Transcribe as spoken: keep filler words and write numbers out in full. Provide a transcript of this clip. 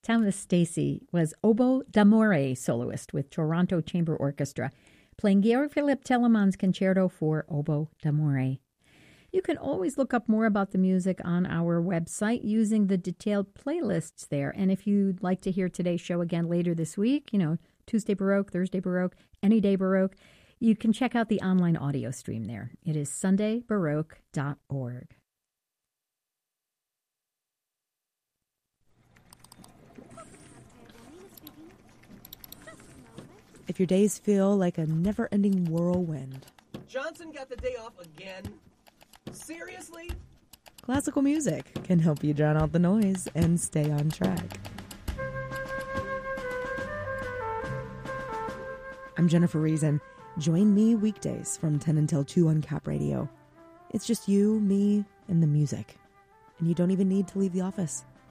Thomas Stacy was oboe d'amore soloist with Toronto Chamber Orchestra, playing Georg Philipp Telemann's Concerto for Oboe d'Amore. You can always look up more about the music on our website using the detailed playlists there. And if you'd like to hear today's show again later this week, you know, Tuesday Baroque, Thursday Baroque, any day Baroque, you can check out the online audio stream there. It is sunday baroque dot org. If your days feel like a never-ending whirlwind. Johnson got the day off again? Seriously? Classical music can help you drown out the noise and stay on track. I'm Jennifer Reason. Join me weekdays from ten until two on Cap Radio. It's just you, me, and the music. And you don't even need to leave the office.